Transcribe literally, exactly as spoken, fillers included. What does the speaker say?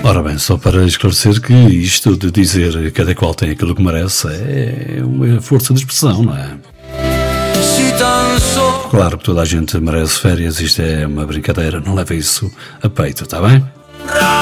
Ora bem, só para esclarecer que isto de dizer cada qual tem aquilo que merece é uma força de expressão, não é? Claro que toda a gente merece férias, isto é uma brincadeira, não leva isso a peito, está bem?